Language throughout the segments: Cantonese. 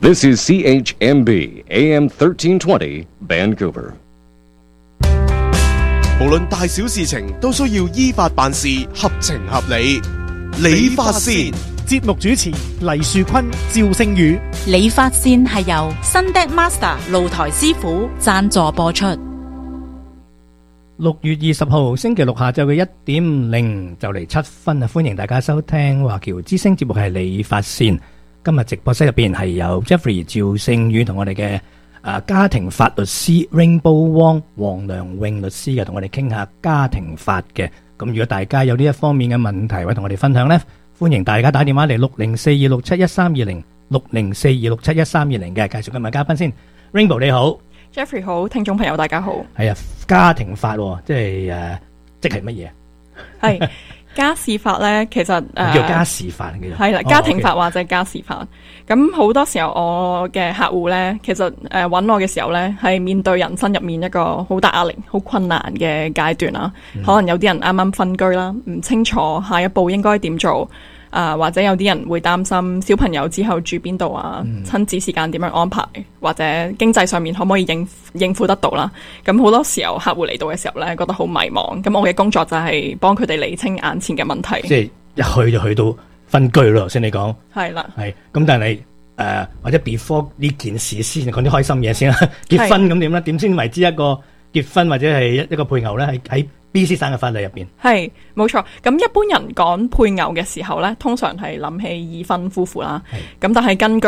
This is CHMB AM 1320 Vancouver。 無論大小事情都需要依法辦事，合情合理。理髮線節目主持黎樹坤、趙聖宇。 理髮線係由 Sundeck Master 露台師傅贊助播出。 6月20號星期六下晝嘅1:07就嚟7分啊！歡迎大家收聽華僑之聲節目係理髮線。今日直播室入邊係有 Jeffrey 趙聖宇同我哋嘅家庭法律師 Rainbow Wong 黃良穎律師嘅，同我哋傾下家庭法嘅。咁如果大家有呢一方面嘅問題或者同我哋分享呢，歡迎大家打電話嚟60426713206 604267132嘅。介紹今日嘉賓先。 Rainbow 你好。 Jeffrey 好，聽眾朋友大家好。 係啊，家庭法即係即係乜嘢？ 係家事法咧，其實叫家事法嘅。 係啦，家庭法或者家事法。咁好多時候我嘅客戶咧，其實揾我嘅時候咧，係面對人生入面一個好大壓力、好困難嘅階段啦。可能有啲人啱啱分居啦，唔清楚下一步應該點做。或者有啲人會擔心小朋友之後住邊度啊，親子時間點樣安排，或者經濟上面可唔可以應付得到啦。咁好多時候客戶嚟到嘅時候咧，覺得好迷茫。咁我嘅工作就係幫佢哋理清眼前嘅問題。 即係一去就去到分居咯，頭先你講。 係啦。係。咁但係或者 before 呢件事先講啲開心嘢先啦。結婚咁點咧？點先為之一個結婚或者係一個配偶咧？喺BC 省嘅法例入邊係冇錯，咁一般人講配偶嘅時候咧，通常係諗起已婚夫婦啦。咁但係根據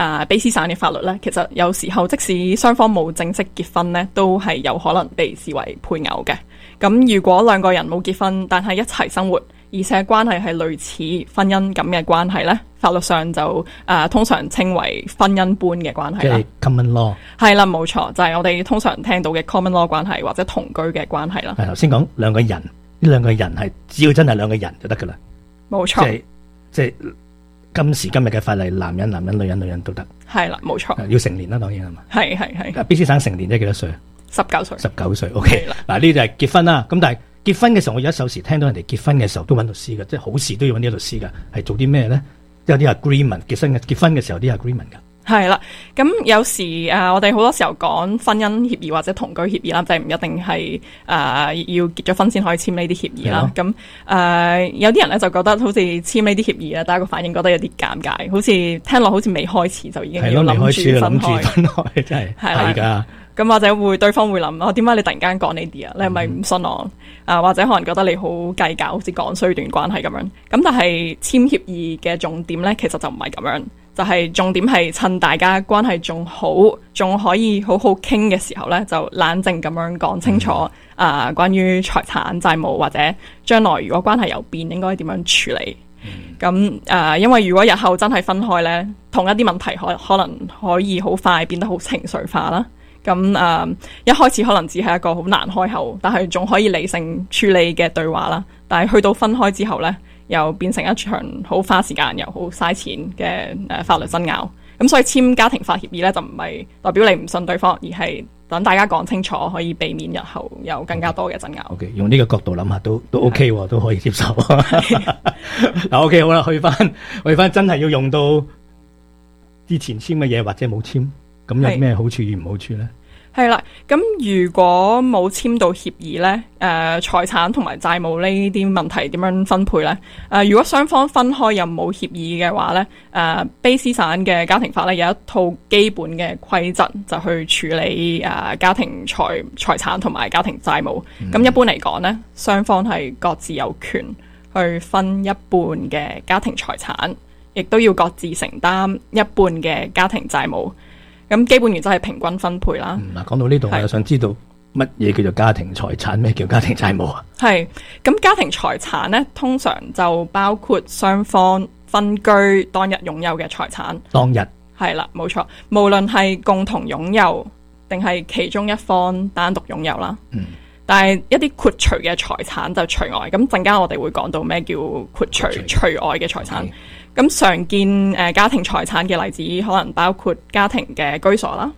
BC 省嘅法律咧，其實有時候即使雙方冇正式結婚咧，都係有可能被視為配偶嘅。咁如果兩個人冇結婚，但係一齊生活，而且關係係類似婚姻咁嘅關係咧，法律上就通常稱為婚姻般嘅關係啦。 即係 common law。係啦，冇錯，就係我哋通常聽到嘅 common law 關係或者同居嘅關係啦。 係頭先講兩個人，呢兩個人係只要真係兩個人就得噶啦。 冇錯。即係今時今日嘅法例，男人、女人都得。 係啦，冇錯。 要成年啦，當然係嘛。 係。 BC 省成年即係幾多歲 ？19歲。 19歲。OK。嗱，呢就係結婚啦。咁但係結婚嘅時候，我有時聽到人哋結婚嘅時候都揾律師嘅，即係好事都要揾啲律師嘅，係做啲咩咧？有啲 agreement， 結婚嘅時候啲 agreement 噶。係啦，咁有時我哋好多時候講婚姻協議或者同居協議啦，就係唔一定係要結咗婚先可以簽呢啲協議啦。咁有啲人咧就覺得好似簽呢啲協議咧，大家個反應覺得有啲尷尬，好似聽落好似未開始就已經要諗住分開， 真係係㗎。 咁或者對方會諗，點解你突然間講呢啲啊？你係咪唔信我？或者可能覺得你好計較，好似講衰段關係咁樣。咁但係簽協議嘅重點咧，其實就唔係咁樣，就係重點係趁大家關係仲好，仲可以好好傾嘅時候咧，就冷靜咁樣講清楚關於財產債務或者將來如果關係有變，應該點樣處理。咁因為如果日後真係分開咧，同一啲問題可能可以好快變得好情緒化啦。咁一開始可能只係一個好難開口，但係仲可以理性處理嘅對話啦。但係去到分開之後呢，又變成一場好花時間又好嘥錢嘅法律爭拗。咁所以簽家庭法協議呢，就唔係代表你唔信對方，而係等大家講清楚，可以避免日後有更加多嘅爭拗。 Okay, 用呢個角度諗下都 OK 喎，都可以接受。嗱OK 好啦，去翻真係要用到之前簽嘅嘢或者冇簽。咁有咩好處與唔好處呢？ 係啦，咁如果冇簽到協議呢，財產同埋債務呢啲問題點樣分配呢？如果雙方分開又冇協議嘅話呢，BC 省嘅家庭法呢有一套基本嘅規則，就去處理家庭財產同埋家庭債務。咁一般嚟講呢，雙方係各自有權去分一半嘅家庭財產，亦都要各自承擔一半嘅家庭債務。咁基本原則係平均分配啦。 嗱，講到呢度，我又想知道乜嘢叫做家庭財產，咩叫家庭債務啊？ 係，咁家庭財產咧，通常就包括雙方分居當日擁有嘅財產。 當日係啦，冇錯，無論係共同擁有定係其中一方單獨擁有啦。但係一啲豁除嘅財產就除外。咁陣間我哋會講到咩叫豁除外嘅財產。咁常見家庭財產嘅例子，可能包括家庭嘅居所啦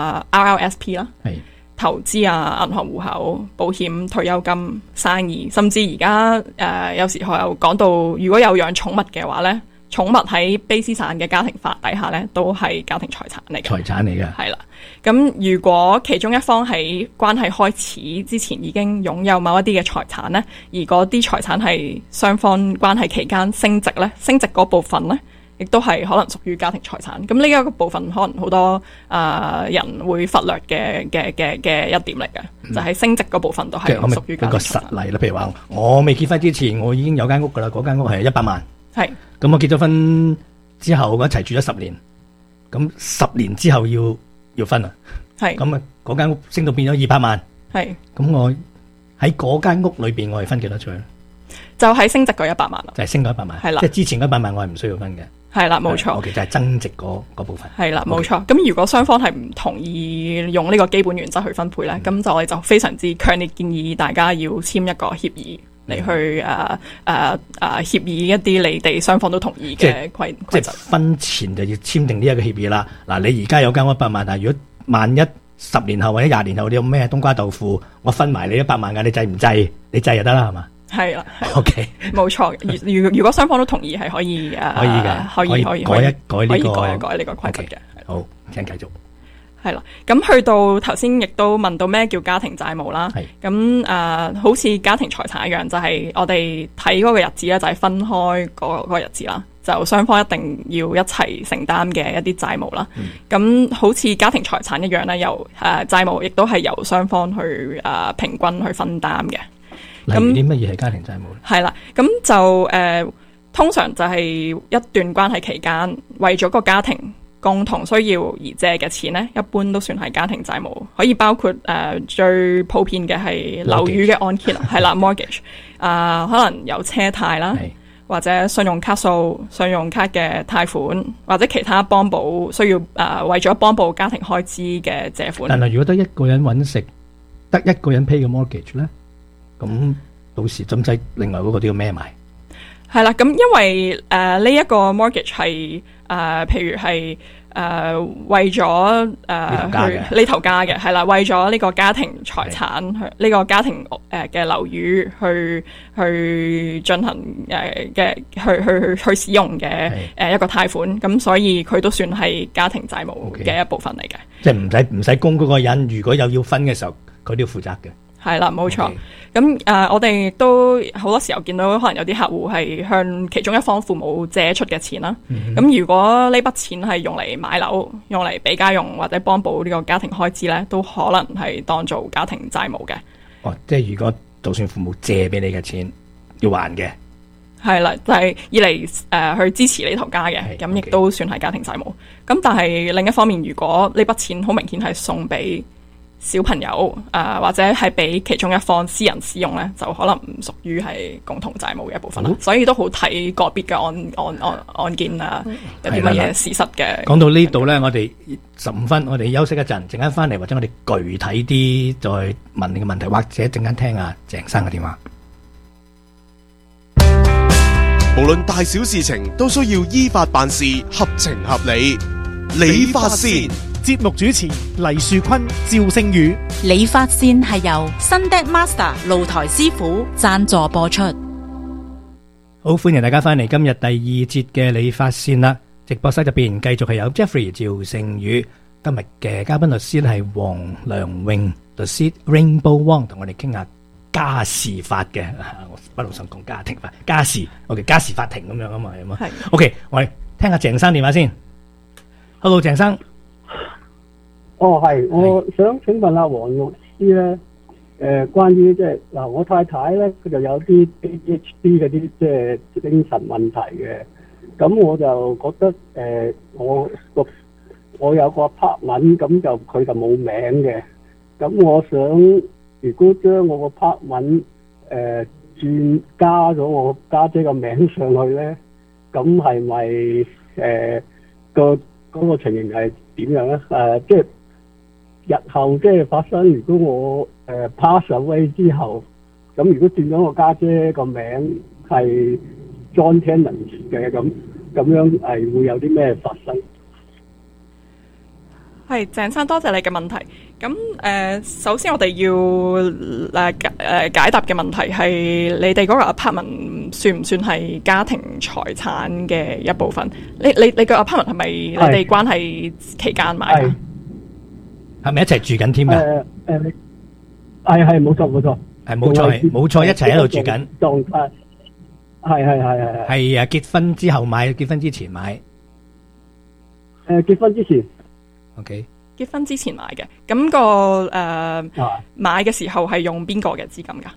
，RRSP 啦，投資啊、銀行戶口、保險、退休金、生意，甚至而家有時候有講到，如果有養寵物嘅話咧， 寵物喺卑詩省嘅家庭法底下咧，都係家庭財產嚟嘅。 財產嚟嘅。 係啦，咁如果其中一方喺關係開始之前已經擁有某一啲嘅財產咧，而嗰啲財產係雙方關係期間升值咧，升值嗰部分咧，亦都係可能屬於家庭財產。咁呢一個部分可能好多人會忽略嘅一點嚟嘅，就係升值嗰部分都係屬於家庭財產。 一個實例啦，譬如話我未結婚之前，我已經有間屋噶啦，嗰間屋係100萬。 係， 咁我結咗婚之後，我一齊住咗10年，咁10年之後要分啦， 係， 咁啊嗰間屋升到變咗200萬， 係， 咁我喺嗰間屋裏邊，我係分幾多出去咧？ 就係升值嗰100萬啦， 就係升嗰100萬， 係啦， 即係之前嗰100萬我係唔需要分嘅， 係啦，冇錯， 其實係增值嗰部分， 係啦，冇錯。咁如果雙方係唔同意用呢個基本原則去分配咧，咁就我哋就非常之強烈建議大家要簽一個協議。嚟去協議一啲你哋雙方都同意嘅規則。 婚前就要簽訂呢一個協議啦。嗱，你而家有間100萬，但係如果萬一10年後或者20年後你有咩冬瓜豆腐，我分埋你100萬㗎，你制唔制？你制就得啦，係嘛？ 係啦。 OK，冇錯。如果雙方都同意係可以可以嘅，可以改一改呢個規則嘅。 好，請繼續。 係啦，咁去到頭先亦都問到咩叫家庭債務啦。咁好似家庭財產一樣，就係我哋睇嗰個日子咧，就係分開嗰個日子啦。就雙方一定要一齊承擔嘅一啲債務啦。咁好似家庭財產一樣咧，由債務亦都係由雙方去平均去分擔嘅。 例如啲乜嘢係家庭債務咧？ 係啦，咁就通常就係一段關係期間，為咗個家庭共同需要而借嘅錢咧，一般都算係家庭債務，可以包括最普遍嘅係樓宇嘅按揭啦，係啦 mortgage， 可能有車貸啦，或者信用卡數、信用卡嘅貸款，或者其他幫補需要為咗幫補家庭開支嘅借款。 但係如果得一個人揾食，得一個人 pay 嘅 mortgage 咧，咁到時針劑另外嗰個都要孭埋。係啦，咁因為呢一個 mortgage 係譬如係為咗呢頭家嘅，係啦，為咗呢個家庭財產，呢個家庭嘅樓宇去進行去使用嘅一個貸款，咁所以佢都算係家庭債務嘅一部分嚟嘅。 即係唔使供嗰個人，如果有要分嘅時候，佢都要負責嘅。 係啦，冇錯。咁我哋亦都好多時候見到，可能有啲客戶係向其中一方父母借出嘅錢啦。咁如果呢筆錢係用嚟買樓、用嚟俾家用或者幫補呢個家庭開支咧，都可能係當做家庭債務嘅。 哦，即係如果就算父母借俾你嘅錢要還嘅， 係啦，就係以嚟去支持呢頭家嘅，咁亦都算係家庭債務。咁但係另一方面，如果呢筆錢好明顯係送俾小朋友或者係俾其中一方私人使用咧，就可能唔屬於係共同債務嘅一部分啦。所以都好睇個別嘅案件啊，有啲乜嘢事實嘅。 講到呢度咧，我哋15分，我哋休息一陣，陣間翻嚟或者我哋具體啲再問你嘅問題，或者陣間聽下鄭生嘅電話。 無論大小事情都需要依法辦事，合情合理。理法先。 節目主持黎樹坤、趙星宇。 理髮線係由新的 Master 露台師傅贊助播出。 好，歡迎大家翻嚟今日第2節嘅理髮線啦。直播室入邊繼續係有 Jeffrey 趙星宇，今日嘅嘉賓律師係黃良榮律師 Rainbow Wong， 同我哋傾下家事法嘅。我不嬲想講家庭法，家事 OK， 家事法庭咁樣啊嘛，係嘛？係 OK， 我哋聽下鄭生電話先。Hello， 鄭生。 係，我想請問下黃律師咧，關於即係嗱，我太太咧佢就有啲 ADHD 嗰啲即係精神問題嘅，咁我就覺得我有個 partner， 咁就佢就冇名嘅，咁我想如果將我個 partner 轉加咗我家姐個名上去咧，咁係咪嗰個情形係點樣咧？即係日後即係發生，如果我pass away 之後，咁如果轉咗我家姐個名係 joint tenants 嘅，咁樣係會有啲咩發生？ 係鄭生，多謝你嘅問題。咁首先我哋要解答嘅問題係你哋嗰個 apartment 算唔算係家庭財產嘅一部分？你個 apartment 係咪你哋關係期間買㗎？ 係咪一齊住緊添㗎？ 係冇錯， 係冇錯，一齊喺度住緊。 狀態係結婚之後買，結婚之前買。 結婚之前。 OK。 結婚之前買嘅，咁個買嘅時候係用邊個嘅資金㗎？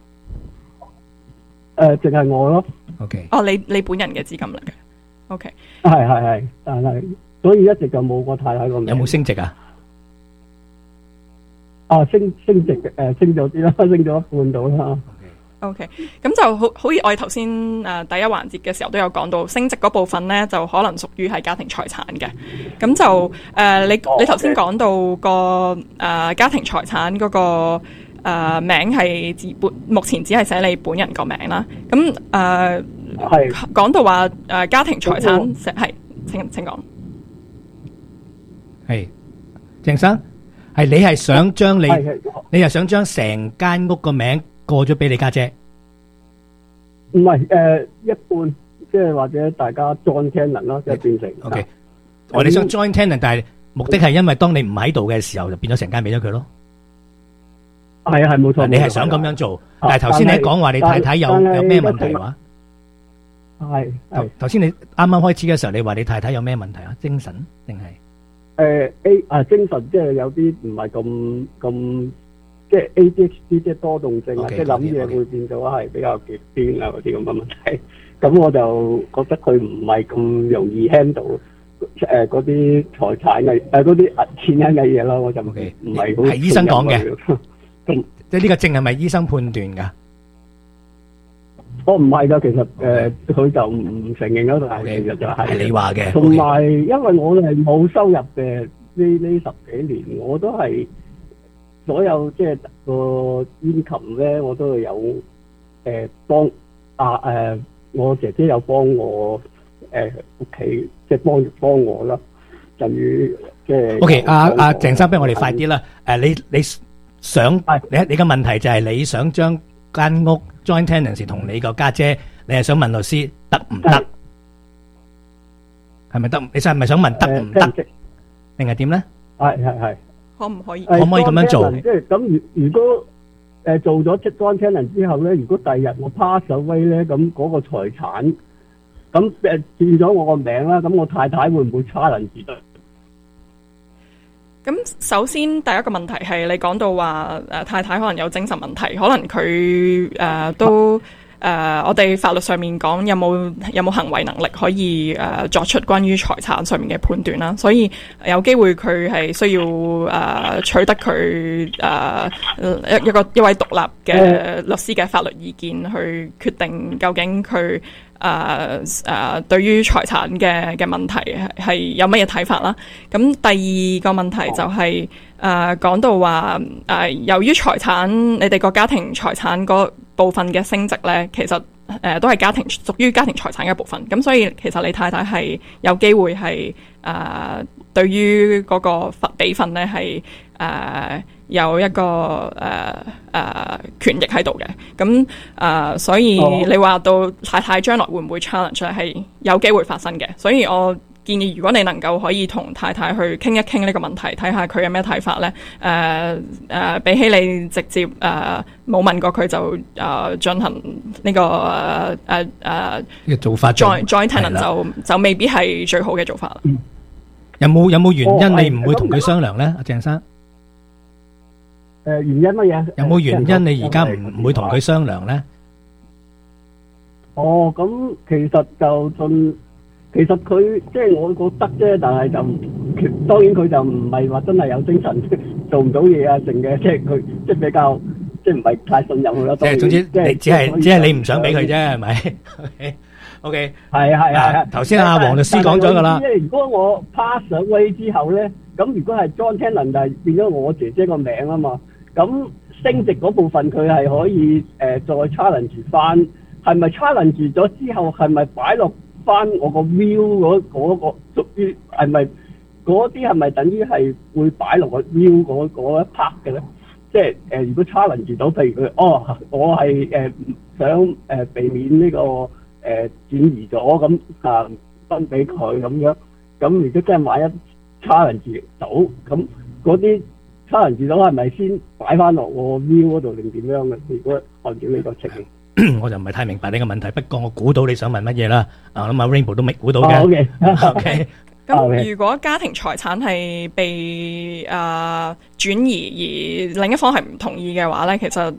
淨係我咯。 OK。 哦，你本人嘅資金嚟嘅。OK。 係，但係所以一直就冇個太太個名。 有冇升值啊？ 升值嘅，升咗啲啦，升咗一半到啦。 OK，咁就好似我哋頭先第一環節嘅時候都有講到，升值嗰部分咧就可能屬於係家庭財產嘅。咁就你頭先講到個家庭財產嗰個名係目前只係寫你本人個名啦。咁講到話家庭財產係請講。 係鄭生，係你係想將你係想將成間屋個名過咗俾你家姐？ 唔係一半，即係或者大家 joint tenant 咯，即係變成。 OK， 你想 joint tenant，但係目的係因為當你唔喺度嘅時候，就變咗成間俾咗佢咯。 係冇錯。 你係想咁樣做，但係頭先你講話你太太有咩問題話？ 係頭先你啱啱開始嘅時候，你話你太太有咩問題啊？精神定係？ 精神即係有啲唔係咁。即係 ADHD，即係多動症啊！即係諗嘢會變咗係比較極端啊嗰啲咁嘅問題。咁我就覺得佢唔係咁容易 handle 嗰啲財產嘅嗰啲錢銀嘅嘢咯。我就唔係好。係醫生講嘅。 即係呢個症係咪醫生判斷㗎？ 我唔係㗎，其實佢就唔承認咯。但係其實就係你話嘅。 同埋因為我係冇收入嘅呢10幾年，我都係。所有即係個 income 咧，我都有幫我姐姐有幫我屋企，即係幫我啦。就於即係 OK， 阿鄭生，不如我哋快啲啦。你想你個問題就係你想將間屋 joint tenancy 同你個家姐，你係想問律師得唔得？係咪得？你係咪想問得唔得？定係點咧？ 係。 可唔可以咁樣做？ 即係咁，如果做咗 joint tenant 之後咧，如果第日我 pass away 咧，咁嗰個財產咁轉咗我個名啦，咁我太太會唔會 challenge 得？ 咁首先第一個問題係你講到話太太可能有精神問題，可能佢都。我哋法律上面講有冇行為能力可以作出關於財產上面嘅判斷啦，所以有機會佢係需要取得佢一位獨立嘅律師嘅法律意見去決定究竟佢對於財產嘅問題係有乜嘢睇法啦。咁第二個問題就係講到話由於財產你哋個家庭財產嗰部分嘅升值咧，其實都係屬於家庭財產嘅部分。咁所以其實你太太係有機會係對於嗰個比分咧係有一個權益喺度嘅。咁所以你話到太太將來會唔會 challenge 係有機會發生嘅。所以我建議如果你能夠可以同太太去傾一傾呢個問題，睇下佢有咩睇法咧。比起你直接冇問過佢就進行呢個做法 joint tenant 就未必係最好嘅做法啦。 有冇原因你唔會同佢商量咧，阿鄭生？ 原因乜嘢？ 有冇原因你而家唔會同佢商量咧？ 咁其實其實佢即係我覺得啫，但係就當然佢就唔係話真係有精神做唔到嘢啊，剩嘅即係佢即係比較即係唔係太信任佢咯。即係總之，你只係你唔想俾佢啫，係咪？OK， 係。 頭先阿黃律師講咗噶啦。 即係如果我 pass away 之後咧，咁如果係 joint tenant 就係變咗我姐姐個名啊嘛，咁升值嗰部分佢係可以再 challenge 翻，係咪 challenge 咗之後係咪擺落翻我個 view 嗰個屬於係咪嗰啲係咪等於係會擺落個 view 嗰一 part 嘅咧？即係如果 challenge 到，譬如佢我係想避免呢個轉移咗咁分俾佢咁樣，咁如果真係萬一 challenge 到，咁嗰啲 challenge 到係咪先擺翻落我 view 嗰度定點樣嘅？如果按照呢個情形。 我就唔係太明白呢個問題，不過我估到你想問乜嘢啦。我諗阿 Rainbow 都未估到嘅。OK。 咁如果家庭財產係被轉移，而另一方係唔同意嘅話咧，其實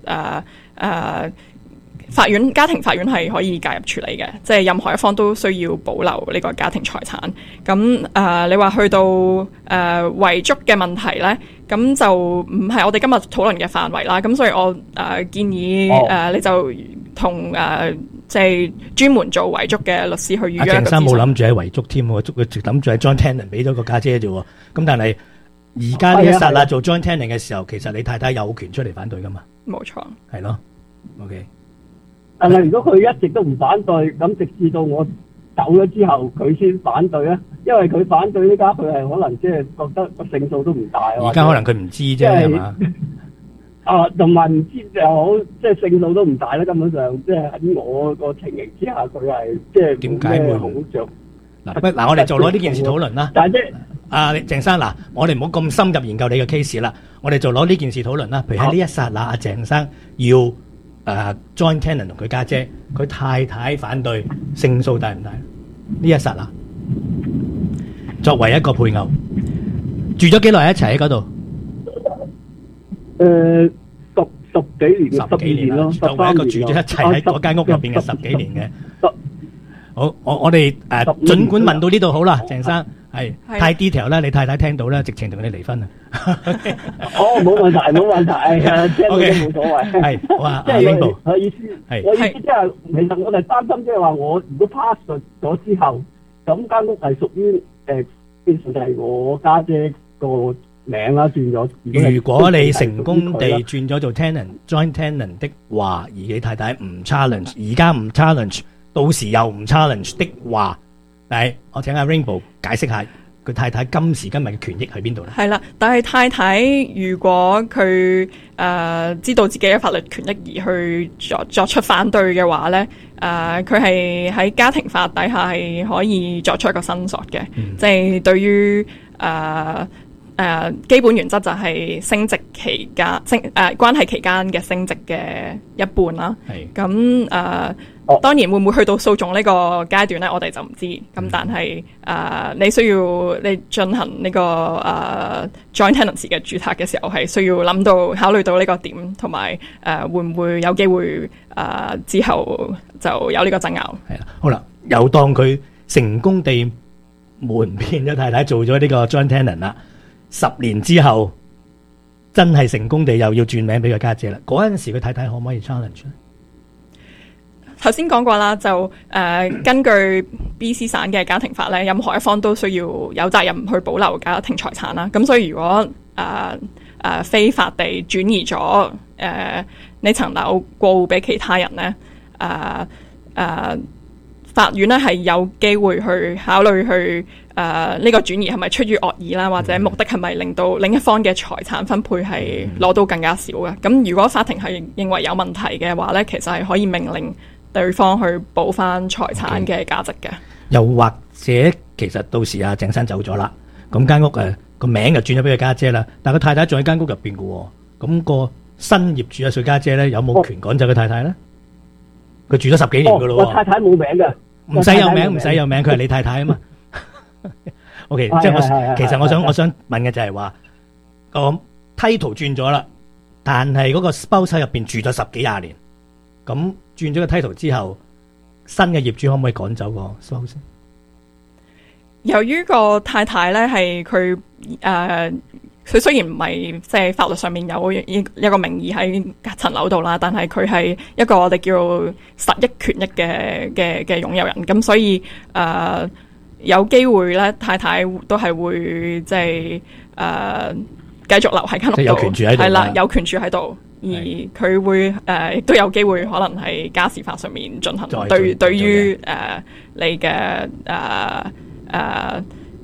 家庭法院係可以介入處理嘅，即係任何一方都需要保留呢個家庭財產。咁你話去到遺囑嘅問題咧，咁就唔係我哋今日討論嘅範圍啦。咁所以我建議你就同即係專門做遺囑嘅律師去預約。 阿鄭生冇諗住喺遺囑添喎，佢諗住喺 joint tenant 俾咗個家姐啫喎。咁但係而家呢一剎那做 joint tenant 嘅時候，其實你太太有權出嚟反對噶嘛？ 冇錯， 係咯。OK。 但係如果佢一直都唔反對，咁直至到我走咗之後，佢先反對咧，因為佢反對呢家佢係可能即係覺得個勝數都唔大。 而家可能佢唔知啫，係嘛？ 同埋唔知就好，即係勝數都唔大啦。根本上，即係喺我個情形之下，佢係即係點解會好着？ 嗱，我哋做攞呢件事討論啦。 但係即鄭生，嗱，我哋唔好咁深入研究你嘅 case 啦。我哋就攞呢件事討論啦。譬如喺呢一剎那，阿鄭生要joint tenant 同佢家姐，佢太太反對，勝數大唔大？呢一剎那，作為一個配偶，住咗幾耐一齊喺嗰度？ 十幾年， 十幾年咯。作為一個住咗一齊喺嗰間屋入邊嘅10幾年嘅。好，我哋儘管問到呢度好啦，鄭生係太 detail 啦，你太太聽到啦，直情同你離婚啊！ 冇問題，冇問題，聽到都冇所謂。 係，好啊， 即係我意思， 係我意思即係，其實我哋擔心即係話，我如果 pass 咗之後，咁間屋係屬於基本上係我家姐個名啦，轉咗。 如果你成功地轉咗做 joint tenant 的話，而你太太唔 challenge， 而家唔 challenge， 到時又唔 challenge 的話，係我請阿 Rainbow 解釋下佢太太今時今日嘅權益喺邊度咧？ 係啦，但係太太如果佢知道自己嘅法律權益而去作出反對嘅話咧，佢係喺家庭法底下係可以作出一個申索嘅，即係對於基本原則就係升值期間關係期間嘅升值嘅一半啦。咁當然會唔會去到訴訟呢個階段咧？我哋就唔知。咁但係你需要你進行呢個joint tenancy 嘅註冊嘅時候，係需要考慮到呢個點，同埋會唔會有機會之後就有呢個爭拗。 係啦，好啦，又當佢成功地瞞騙咗太太做咗呢個 joint tenant 啦。10年之後，真係成功地又要轉名俾佢家姐啦。嗰陣時，佢太太可唔可以 challenge 咧？ 頭先講過啦，就根據 BC 省嘅家庭法咧，任何一方都需要有責任去保留家庭財產啦。咁所以如果非法地轉移咗呢層樓過戶俾其他人咧，法院咧係有機會去考慮去呢個轉移係咪出於惡意啦，或者目的係咪令到另一方嘅財產分配係攞到更加少嘅？咁如果法庭係認為有問題嘅話咧，其實係可以命令對方去補翻財產嘅價值嘅。 又或者其實到時阿鄭生走咗啦，咁間屋個名就轉咗俾佢家姐啦，但係佢太太仲喺間屋入邊嘅喎，咁個新業主阿佢家姐咧有冇權趕走佢太太咧？佢住咗10幾年嘅咯喎。 我太太冇名嘅。 唔使有名，唔使有名，佢係你太太啊嘛。OK， 即係其實我想問嘅就係話，個 title 轉咗啦，但係嗰個 spouse 入邊住咗10幾20年，咁轉咗個 title 之後，新嘅業主可唔可以趕走個 spouse？ 由於個太太咧係佢佢雖然唔係即係法律上面有一個名義喺層樓度啦，但係佢係一個我哋叫實益權益嘅擁有人，咁所以有機會咧，太太都係會即係繼續留喺間屋度， 有權住喺度， 係啦，有權住喺度，而佢會亦都有機會可能係家事法上面進行對於你嘅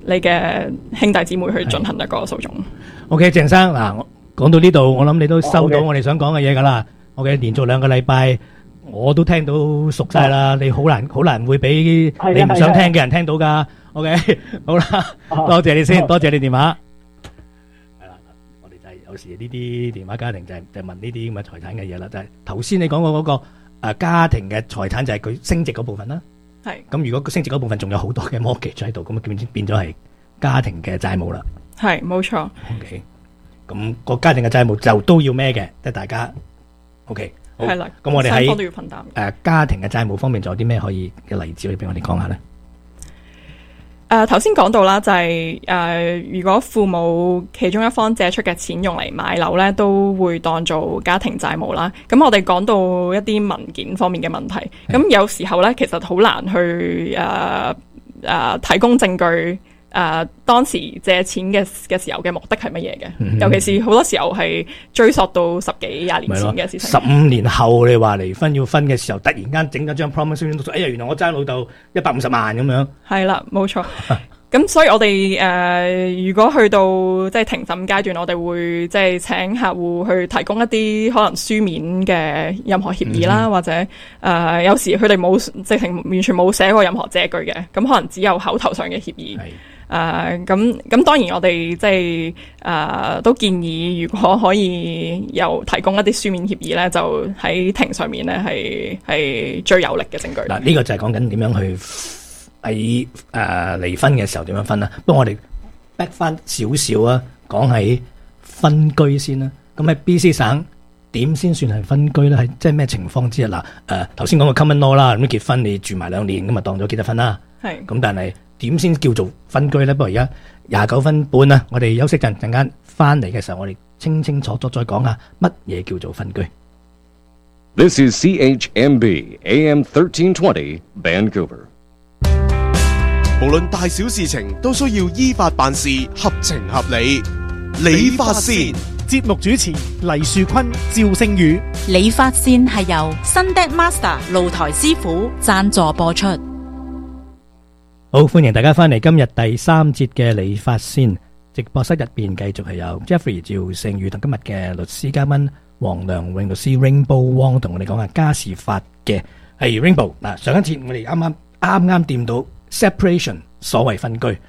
你嘅兄弟姊妹去進行一個訴訟。 OK， 鄭生嗱，講到呢度，我諗你都收到好嘅我哋想講嘅嘢㗎啦。OK，連續2個禮拜我都聽到熟晒啦，你好難會俾你唔想聽嘅人聽到㗎。OK， 好啦，多謝你先，多謝你電話。係啦，我哋就係有時呢啲電話家庭就問呢啲咁嘅財產嘅嘢啦，就係頭先你講過嗰個家庭嘅財產就係佢升值嗰部分啦。 係。 咁如果佢升值嗰部分仲有好多嘅 mortgage 喺度，咁變咗係家庭嘅債務啦。 係，冇錯。 OK， 咁個家庭嘅債務就都要孭嘅，即係大家 OK。 係啦， 咁我哋雙方都要分擔。 家庭嘅債務方面，仲有啲咩可以嘅例子可以俾我哋講下咧？ 頭先講到啦，就係如果父母其中一方借出嘅錢用嚟買樓咧，都會當做家庭債務啦。咁我哋講到一啲文件方面嘅問題，咁有時候咧其實好難去提供證據。當時借錢嘅時候嘅目的係乜嘢嘅？尤其是好多時候係追溯到10幾20年前嘅事情。 15年後你話離婚要分嘅時候，突然間整咗張 promise， 哎呀，原來我爭老豆150萬咁樣。係啦，冇錯。咁所以我哋如果去到即係庭審階段，我哋會即係請客戶去提供一啲可能書面嘅任何協議啦，或者有時佢哋冇直情完全冇寫過任何借據嘅，咁可能只有口頭上嘅協議。咁當然我哋即係都建議，如果可以有提供一啲書面協議咧，就喺庭上面咧係最有力嘅證據。 嗱，呢個就係講緊點樣去喺離婚嘅時候點樣分啦。不過我哋 back 翻少少啊，講喺分居先啦。咁喺 BC 省點先算係分居咧？係即係咩情況之下？嗱，頭先講個 common law 啦，咁結婚你住埋2年，咁啊當咗結咗婚啦。 係。咁但係點先叫做分居咧？不過而家29分半啦，我哋休息陣間翻嚟嘅時候，我哋清清楚楚再講下乜嘢叫做分居。 This is CHMB AM 1320 Vancouver。 無論大小事情都需要依法辦事，合情合理。理髮線節目主持黎樹坤、趙星宇。 理髮線係由 Sundeck Master 露台師傅贊助播出。 好，歡迎大家翻嚟今日第3節嘅理髮線直播室入邊，繼續係有 Jeffrey 趙勝宇同今日嘅律師嘉賓黃良榮律師 Rainbow Wong 同我哋講下家事法嘅。係 Rainbow 嗱，上一節我哋啱啱掂到 separation， 所謂分居，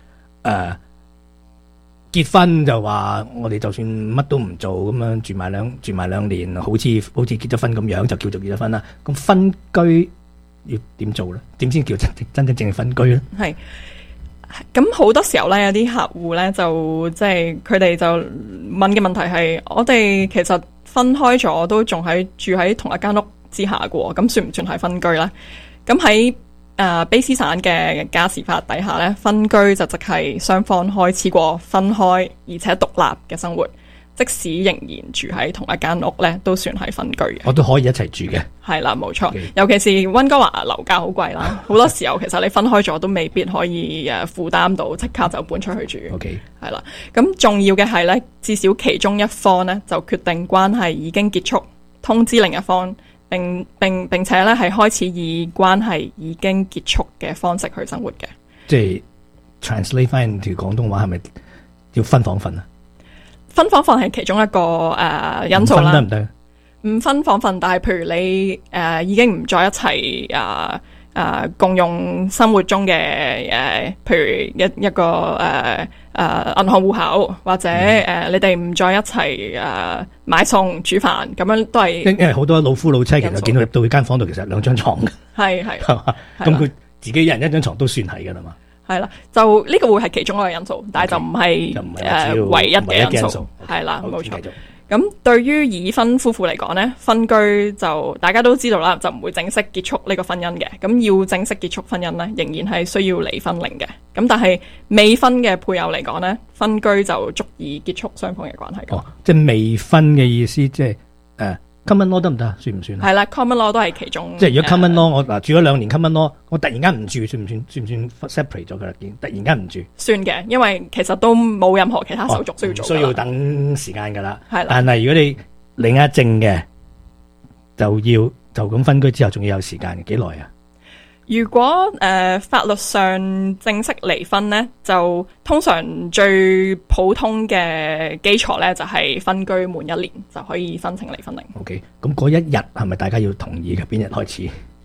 結婚就話我哋就算乜都唔做咁樣住埋兩年，好似結咗婚咁樣就叫做結咗婚啦。咁分居要點做咧？點先叫真正分居咧？係咁好多時候咧，有啲客戶咧就即係佢哋就問嘅問題係：我哋其實分開咗，都仲住喺同一間屋之下嘅，咁算唔算係分居咧？咁喺卑詩省嘅家事法底下咧，分居就即係雙方開始過分開而且獨立嘅生活，即使仍然住喺同一間屋咧，都算係分居嘅。 我都可以一齊住嘅。係啦，冇錯。尤其是溫哥華樓價好貴啦，好多時候其實你分開咗都未必可以負擔到，即刻就搬出去住。係啦，咁重要嘅係咧，至少其中一方咧就決定關係已經結束，通知另一方。並且咧係開始以關係已經結束嘅方式去生活嘅，即係 translate 翻條廣東話係咪要分房瞓啊？分房瞓係其中一個因素啦。分得唔得？唔分房瞓，但係譬如你已經唔再一齊共用生活中嘅譬如一個銀行戶口，或者你哋唔再一齊買餸煮飯，咁樣都係。因為好多老夫老妻其實見到入到間房度，其實2張床嘅。係咁佢自己一人1張床都算係噶啦嘛。係啦，就呢個會係其中一個因素，但係就唔係唯一嘅因素。係啦，冇錯。咁對於已婚夫婦嚟講呢，分居就大家都知道啦，就唔會正式結束呢個婚姻嘅。咁要正式結束婚姻呢，仍然係需要離婚令嘅。咁但係未婚嘅配偶嚟講呢，分居就足以結束雙方嘅關係。哦，即係未婚嘅意思，即係common law 得唔得？算唔算？係啦 ，common law 都係其中。即係如果 common law，我住咗2年 common law，我突然間唔住，算唔算 separate 咗佢啦？突然間唔住，算嘅，因為其實都冇任何其他手續需要做，需要等時間噶啦。係啦，但係如果你領一證嘅，就咁分居之後，仲要有時間，幾耐啊？ 如果法律上正式離婚咧，就通常最普通嘅基礎咧就係分居滿1年就可以申請離婚令。 OK， 咁嗰一日係咪大家要同意嘅？邊日開始？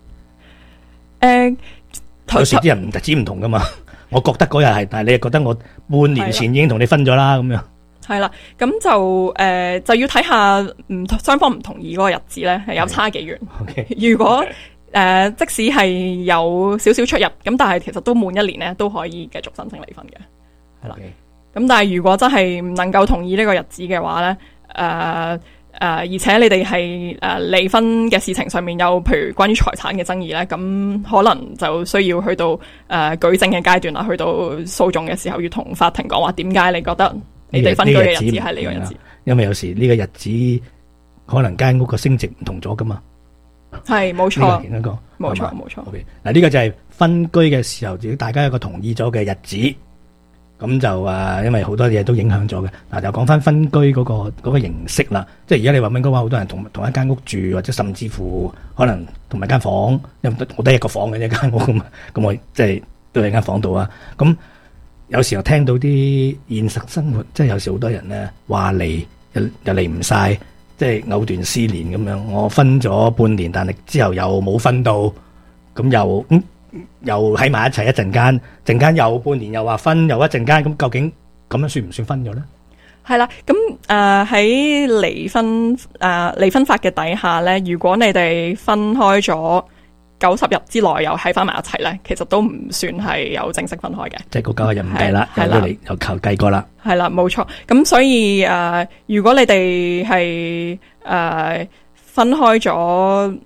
有時啲人日子唔同噶嘛。我覺得嗰日係，但係你又覺得我半年前已經同你分咗啦，咁樣。係啦，咁就要睇下雙方唔同意嗰個日子咧，係有差幾遠。Okay. 如果即使係有少少出入，咁但係其實都滿1年咧，都可以繼續申請離婚嘅。係啦，咁但係如果真係唔能夠同意呢個日子嘅話咧，而且你哋係離婚嘅事情上面有譬如關於財產嘅爭議咧，咁可能就需要去到舉證嘅階段啦，去到訴訟嘅時候要同法庭講話點解你覺得你哋分居嘅日子係呢個日子？因為有時呢個日子可能間屋個升值唔同咗噶嘛。係冇錯，冇錯冇錯。嗱呢個就係分居嘅時候，只要大家有個同意咗嘅日子。咁就因為好多嘢都影響咗嘅。嗱，就講翻分居嗰個形式啦。即係而家你話溫哥華好多人同一間屋住，或者甚至乎可能同埋間房，因為我得一個房嘅一間屋咁我即係都喺間房度啊。咁有時候聽到啲現實生活，即係有時好多人咧話離又離唔晒，即係藕斷絲連咁樣。我分咗半年，但係之後又冇分到，咁又喺埋一齊一陣間又半年又話分，又一陣間，咁究竟咁樣算唔算分咗咧？係啦，咁喺離婚法嘅底下咧，如果你哋分開咗90日之內又喺翻埋一齊咧，其實都唔算係有正式分開嘅。即係個90日唔計啦，又求計過啦。係啦，冇錯。咁所以如果你哋係分開咗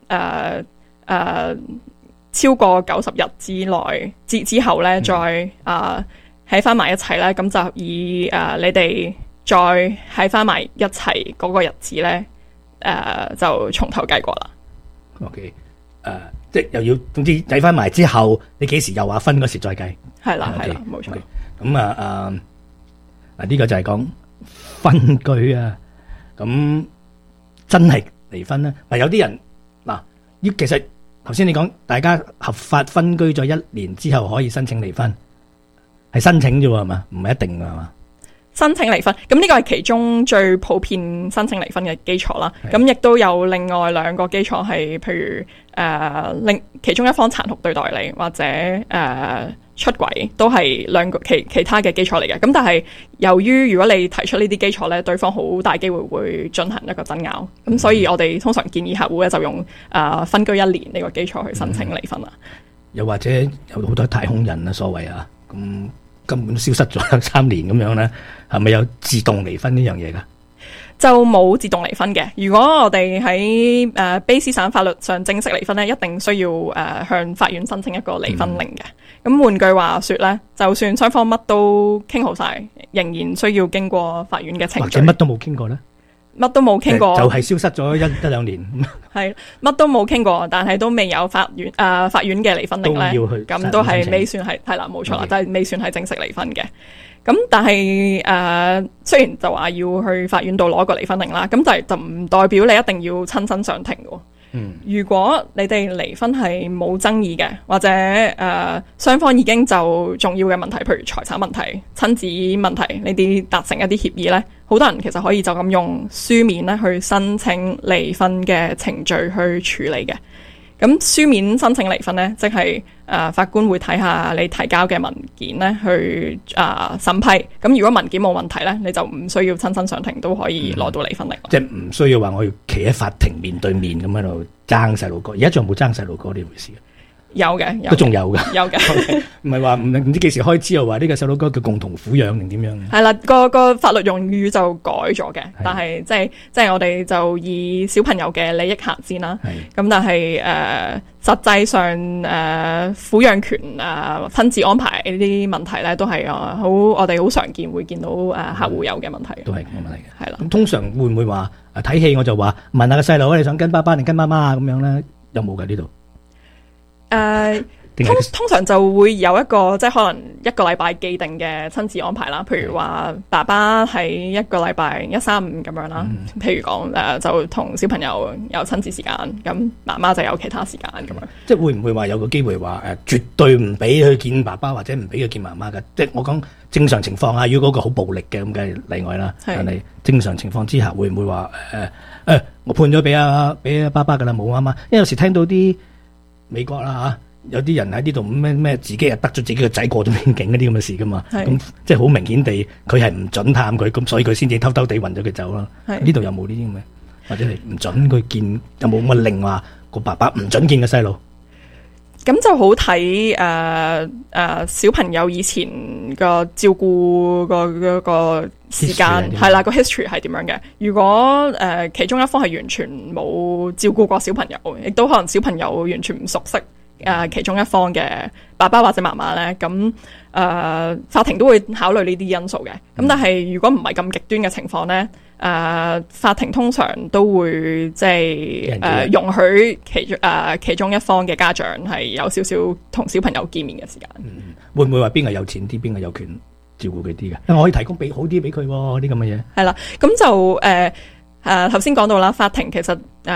超過90日之後咧，再喺翻埋一齊咧，咁就以你哋再喺翻埋一齊嗰個日子咧，就從頭計過啦。OK， 即係又要，總之計翻埋之後，你幾時又話分嗰時再計。係啦，係啦，冇錯。咁呢個就係講分居啊。咁真係離婚咧？有啲人其實。頭先你講大家合法分居咗1年之後可以申請離婚，係申請啫係嘛，唔係一定噶係嘛。申請離婚，咁呢個係其中最普遍申請離婚嘅基礎啦。咁亦都有另外2個基礎係，譬如其中一方殘酷對待你，或者出軌，都係2個其他嘅基礎嚟嘅。咁但係由於如果你提出呢啲基礎咧，對方好大機會會進行一個爭拗。咁所以我哋通常建議客戶咧就用分居1年呢個基礎去申請離婚啦。又或者有好多太空人啊，所謂啊，咁根本消失咗3年咁樣咧，係咪有自動離婚呢樣嘢噶？就冇自動離婚嘅。如果我哋喺卑詩省法律上正式離婚咧，一定需要向法院申請一個離婚令嘅。咁換句話說咧，就算雙方乜都傾好晒，仍然需要經過法院嘅程序。或者乜都冇傾過咧？乜都冇傾過，就係消失咗一兩年。係乜都冇傾過，但係都未有法院嘅離婚令咧，咁都係未算係啦，冇錯啦，但係未算係正式離婚嘅。咁但係雖然就話要去法院度攞個離婚令啦，咁就唔代表你一定要親身上庭嘅。如果你哋離婚係冇爭議嘅，或者雙方已經就重要嘅問題，譬如財產問題、親子問題呢啲達成一啲協議呢，好多人其實可以就咁用書面咧去申請離婚嘅程序去處理嘅。咁書面申請離婚呢，即係法官會睇下你提交嘅文件呢去審批。咁如果文件冇問題呢，你就唔需要親身上庭都可以攞到離婚令。即係唔需要話我要企喺法庭面對面咁喺度爭細路哥。而家仲有冇爭細路哥呢回事？有嘅，都仲有嘅，有嘅。唔係話唔知幾時開始又話呢個細路哥叫共同撫養定點樣？係啦，個法律用語就改咗嘅，但係即係我哋就以小朋友嘅利益行先啦。咁但係實際上撫養權分置安排呢啲問題咧，都係我哋好常見會見到客戶有嘅問題。都係咁嘅問題嘅。係啦。咁通常會唔會話睇戲我就話問下個細路你想跟爸爸定跟媽媽咁樣咧？有冇㗎呢度？ 通常就會有一個即係可能一個禮拜既定嘅親子安排啦。譬如話爸爸喺一個禮拜1、3、5咁樣啦。譬如講就同小朋友有親子時間，咁媽媽就有其他時間咁樣。 即係會唔會話有個機會話絕對唔俾佢見爸爸或者唔俾佢見媽媽嘅？即係我講正常情況下，如果嗰個好暴力嘅咁嘅例外啦。但係正常情況之下，會唔會話我判咗俾爸爸㗎啦，冇媽媽？因為有時聽到啲美國啦有啲人喺呢度咩自己又得咗自己個仔過咗邊境嗰啲咁嘅事噶嘛，咁即係好明顯地佢係唔准探佢，咁所以佢先至偷偷地運咗佢走啦。呢度有冇呢啲咁嘅，或者係唔准佢見，有冇乜令話個爸爸唔准見個細路？ 咁就好睇小朋友以前個照顧個時間係啦，個 history 係點樣嘅。如果其中一方係完全冇照顧過小朋友，亦都可能小朋友完全唔熟悉其中一方嘅爸爸或者媽媽咧，咁法庭都會考慮呢啲因素嘅。咁但係如果唔係咁極端嘅情況咧，法庭通常都會即係容許其中一方嘅家長係有少少同小朋友見面嘅時間。 會唔會話邊個有錢啲，邊個有權照顧佢啲嘅？因為我可以提供俾好啲俾佢啲咁嘅嘢。係啦，咁就頭先講到啦，法庭其實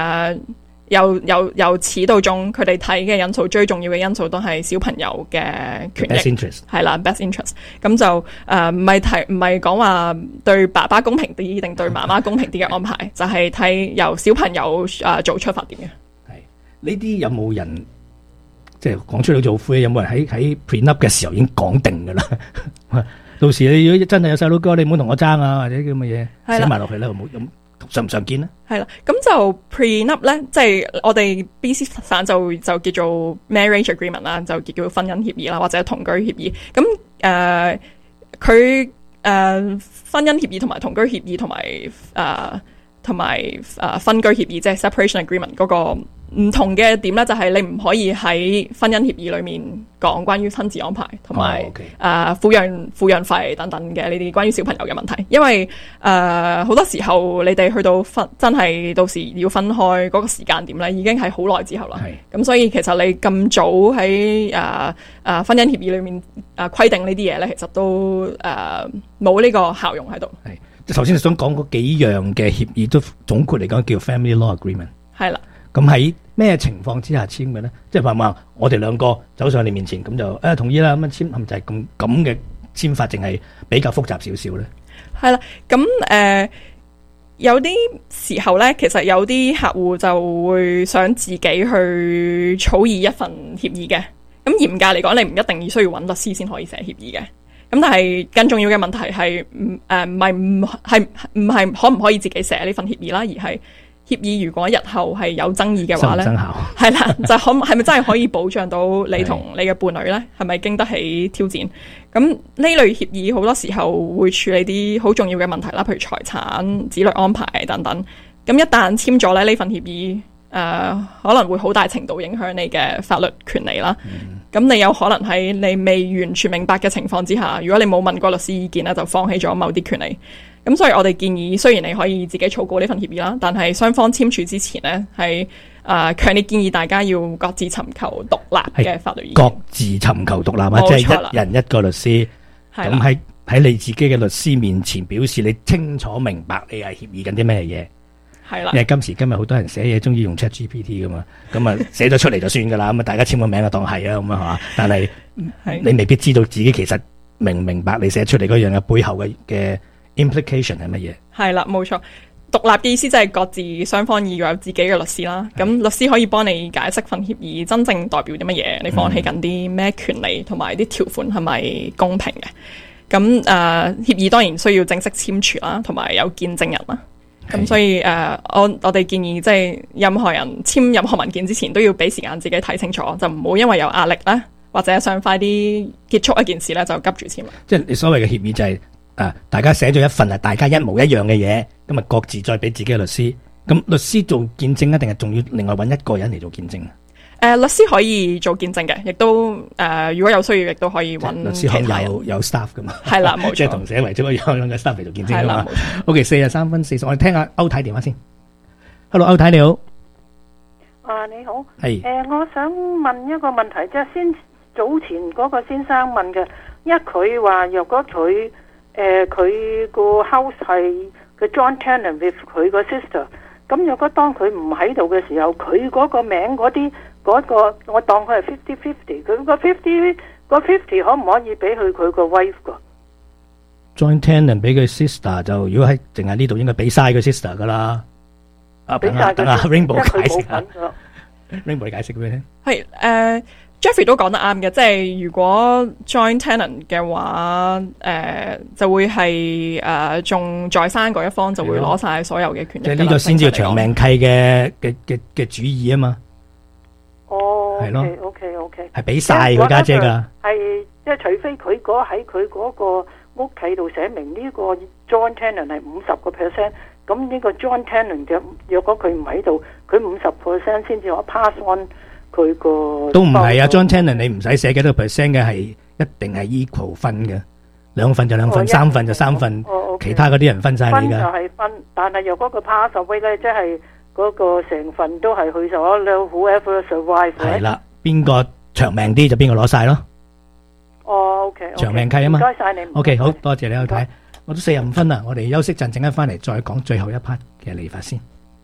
由始到終，佢哋睇嘅因素最重要嘅因素都係小朋友嘅權益 best interest 係啦 best interest。咁就唔係講話對爸爸公平啲定對媽媽公平啲嘅安排，就係睇由小朋友做出發點嘅。 係呢啲有冇人即係講出嚟做灰？有冇人喺 prenup 嘅時候已經講定噶啦？到時你如果真係有細佬哥，你唔好同我爭啊，或者咁嘅嘢寫埋落去啦，冇咁。常唔常見咧？係啦，咁就 prenup 咧，即係我哋 BC 省就叫做 marriage agreement 啦，就叫婚姻協議啦，或者同居協議。咁佢婚姻協議同埋同居協議同埋分居協議，即係 separation agreement 嗰個唔同嘅點咧，就係你唔可以喺婚姻協議裏面講關於親子安排同埋撫養費等等嘅呢啲關於小朋友嘅問題，因為好多時候你哋去到真係到時要分開嗰個時間點咧，已經係好耐之後啦。咁所以其實你咁早喺婚姻協議裏面規定呢啲嘢咧，其實都冇呢個效用喺度。係即係頭先你想講嗰幾樣嘅協議，都總括嚟講叫 family law agreement。係啦。咁喺咩情況之下簽嘅咧？即係話我哋兩個走上你面前，咁就同意啦，咁樣簽，係咪就係咁嘅簽法，淨係比較複雜少少咧？係啦，咁有啲時候咧，其實有啲客戶就會想自己去草擬一份協議嘅。咁嚴格嚟講，你唔一定需要揾律師先可以寫協議嘅。咁但係更重要嘅問題係唔係可唔可以自己寫呢份協議啦？而係協議如果日後係有爭議嘅話咧，係啦，就係咪真係可以保障到你同你嘅伴侶咧？係咪經得起挑戰？咁呢類協議好多時候會處理啲好重要嘅問題啦，譬如財產、子女安排等等。咁一旦簽咗咧呢份協議，可能會好大程度影響你嘅法律權利啦。咁你有可能喺你未完全明白嘅情況之下，如果你冇問過律師意見咧，就放棄咗某啲權利。咁所以我哋建議，雖然你可以自己草稿呢份協議啦，但係雙方簽署之前呢，係強烈建議大家要各自尋求獨立嘅法律意見。各自尋求獨立啊，即係一人一個律師。咁喺你自己嘅律師面前表示你清楚明白你係協議緊啲咩嘢。係啦，因為今時今日好多人寫嘢中意用 ChatGPT 噶嘛，咁啊寫咗出嚟就算噶啦，咁啊大家簽個名就當係啊咁啊係嘛，但係你未必知道自己其實明唔明白你寫出嚟嗰樣嘅背後嘅 implication 係乜嘢？係啦，冇錯。獨立嘅意思就係各自雙方要有自己嘅律師啦。咁律師可以幫你解釋份協議真正代表啲乜嘢，你放棄緊啲咩權利，同埋啲條款係咪公平嘅？咁協議當然需要正式簽署啦，同埋有見證人啦。咁所以我哋建議即係任何人簽任何文件之前都要俾時間自己睇清楚，就唔好因為有壓力啦，或者想快啲結束一件事咧就急住簽啦。即係你所謂嘅協議就係大家寫咗一份大家一模一樣嘅嘢，咁啊各自再俾自己嘅律師。咁律師做見證一定係仲要另外揾一個人嚟做見證？律師可以做見證嘅，亦都如果有需要，亦都可i揾律師可能有 staff 噶嘛。係啦，冇錯，即係同寫遺囑一樣嘅 staff 嚟做見證噶嘛。OK， 43分40，我哋聽下歐太電話先。Hello， 歐太你好。你好。係。我想問一個問題，即係早前嗰個先生問嘅，因為佢話若果佢個 house 係個 joint tenant with 佢個 sister， 咁若果當佢唔喺度嘅時候，佢嗰個名嗰啲嗰個，我當佢係 50-50， 佢個 50可唔可以俾佢個 wife 噶？ joint tenant 俾佢 sister 就如果喺淨係呢度應該俾晒佢 sister 噶啦。 俾晒佢 Rainbow 解釋下。 Rainbow 你解釋俾你聽。 係Jeffrey 都講得啱嘅，即係如果 joint tenant 嘅話，就會係仲在生嗰一方就會攞晒所有嘅權利。 即係呢個先至係長命契嘅主意啊嘛。 哦， 係咯 OK， 係俾晒佢家姐噶。 係即係除非佢喺佢嗰個屋企度寫明呢個 joint tenant 係50%，咁呢個 joint tenant 嘅若果佢唔喺度，佢50%先至可 pass on。佢個都唔係啊 ，joint tenant 你唔使寫幾多個 percent 嘅，係一定係 equal 分嘅，2份就2份，3份就3份，其他嗰啲人分晒你噶。 分就係分，但係若果佢 pass away 咧，即係嗰個成份都係去咗咧 ，whoever survive。係啦，邊個長命啲就邊個攞晒咯。 哦 ，OK， 長命契啊嘛。 唔該晒你。 OK，好多謝你去睇，我都45分啦，我哋休息陣，陣間翻嚟再講最後一 part 嘅理髮先。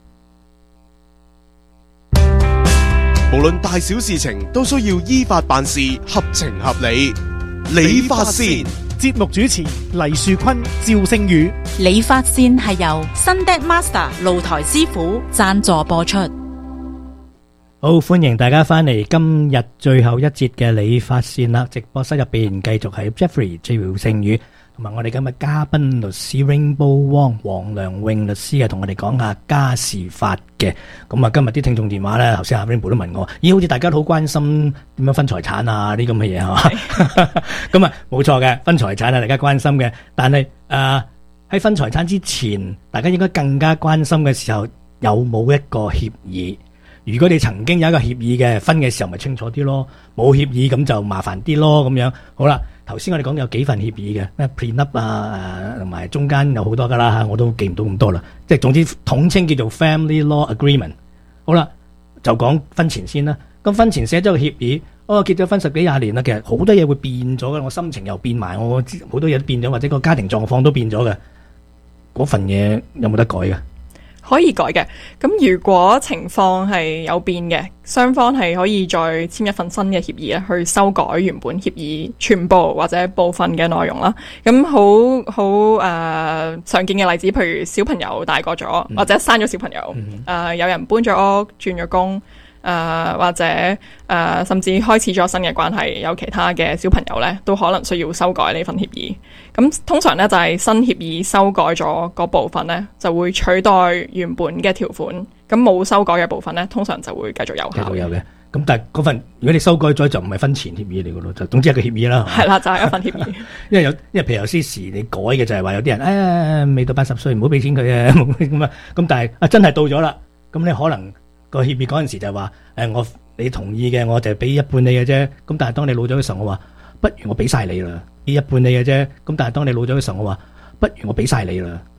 無論大小事情都需要依法辦事，合情合理。理髮線節目主持黎樹坤、趙星宇。 理髮線係由 Sunday Master 露台師傅贊助播出。 好，歡迎大家翻嚟今日最後一節嘅理髮線啦！直播室入邊繼續係 Jeffrey 趙星宇同埋我哋今日嘉賓律師 Rainbow Wong 黃良穎律師同我哋講下家事法嘅。咁啊，今日啲聽眾電話咧，頭先阿 Rainbow 都問我，咦，好似大家都好關心點樣分財產啊，啲咁嘅嘢係嘛？咁啊，冇錯嘅，分財產啊，大家關心嘅。但係喺分財產之前，大家應該更加關心嘅時候，有冇一個協議？如果你曾經有一個協議嘅，分嘅時候咪清楚啲咯，冇協議咁就麻煩啲咯，咁樣。好啦，頭先我哋講有幾份協議嘅，咩 prenup 啊，同埋中間有好多噶啦吓，我都記唔到咁多啦。即係總之統稱叫做 family law agreement。好啦，就講婚前先啦。咁婚前寫咗個協議，結咗婚10幾20年啦，其實好多嘢會變咗嘅，我心情又變埋，我好多嘢都變咗，或者個家庭狀況都變咗嘅。嗰份嘢有冇得改嘅？ 可以改嘅，咁如果情況係有變嘅，雙方係可以再簽一份新嘅協議咧，去修改原本協議全部或者部分嘅內容啦。咁好常見嘅例子，譬如小朋友大個咗，或者生咗小朋友，有人搬咗屋、轉咗工，或者甚至開始咗新嘅關係，有其他嘅小朋友咧，都可能需要修改呢份協議。咁通常咧就係新協議修改咗嗰部分咧，就會取代原本嘅條款。咁冇修改嘅部分咧，通常就會繼續有效。 繼續有嘅。咁但係嗰份如果你修改咗，就唔係婚前協議嚟噶咯，就總之係個協議啦。 係啦，就係一份協議。 因為譬如有啲時你改嘅就係話有啲人未到80歲唔好俾錢佢啊咁啊。咁但係真係到咗啦，咁你可能個協議嗰陣時就係話你同意嘅我就俾一半你嘅啫。咁但係當你老咗嘅時候，我話不如我俾晒你啦，俾一半你嘅啫。咁但係當你老咗嘅時候，我話不如我俾晒你啦。